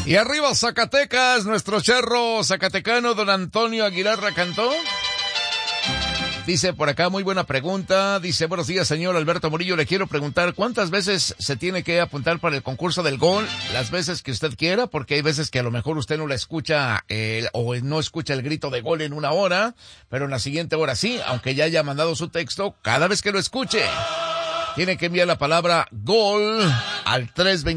Y arriba Zacatecas, nuestro charro zacatecano don Antonio Aguilar cantó. Dice por acá, muy buena pregunta. Dice, buenos días, señor Alberto Murillo. Le quiero preguntar, ¿cuántas veces se tiene que apuntar para el concurso del gol? Las veces que usted quiera, porque hay veces que a lo mejor usted no la escucha o no escucha el grito de gol en una hora, pero en la siguiente hora sí, aunque ya haya mandado su texto, cada vez que lo escuche. Tiene que enviar la palabra gol al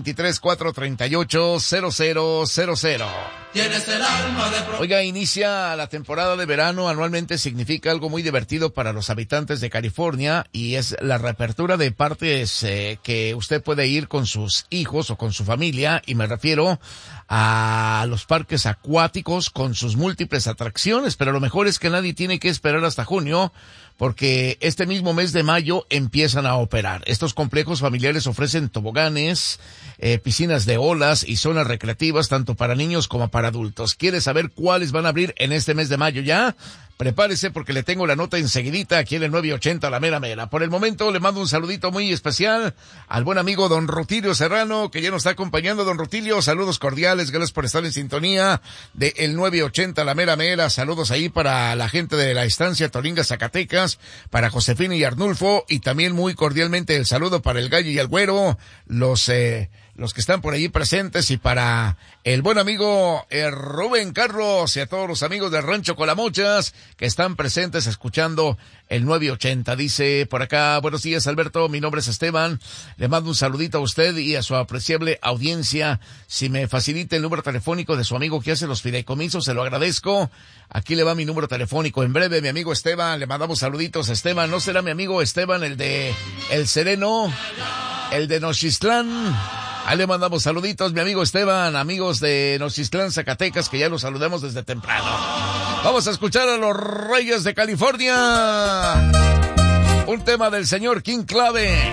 323-438-0000. Tienes el alma de Oiga, inicia la temporada de verano. Anualmente significa algo muy divertido para los habitantes de California y es la reapertura de partes que usted puede ir con sus hijos o con su familia, y me refiero a los parques acuáticos con sus múltiples atracciones, pero lo mejor es que nadie tiene que esperar hasta junio, porque este mismo mes de mayo empiezan a operar. Estos complejos familiares ofrecen toboganes, piscinas de olas y zonas recreativas tanto para niños como para adultos. ¿Quiere saber cuáles van a abrir en este mes de mayo ya? Prepárese porque le tengo la nota enseguidita aquí en el 980 La Mera Mera. Por el momento le mando un saludito muy especial al buen amigo don Rutilio Serrano, que ya nos está acompañando. Don Rutilio, saludos cordiales, gracias por estar en sintonía de el 980 La Mera Mera. Saludos ahí para la gente de la estancia Toringa, Zacatecas, para Josefina y Arnulfo, y también muy cordialmente el saludo para el Gallo y el Güero, los que están por allí presentes, y para el buen amigo Rubén Carlos y a todos los amigos del Rancho Colamochas que están presentes escuchando el 980. Dice por acá, buenos días Alberto, mi nombre es Esteban, le mando un saludito a usted y a su apreciable audiencia. Si me facilita el número telefónico de su amigo que hace los fideicomisos, se lo agradezco. Aquí le va mi número telefónico. En breve, mi amigo Esteban, le mandamos saluditos a Esteban. ¿No será mi amigo Esteban el de El Sereno, el de Nochistlán? Ahí le mandamos saluditos, mi amigo Esteban, amigos de Nochistlán, Zacatecas, que ya los saludamos desde temprano. Vamos a escuchar a los Reyes de California. Un tema del señor King Clave.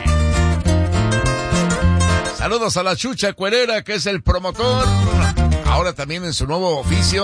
Saludos a la Chucha Cuerera, que es el promotor, ahora también en su nuevo oficio.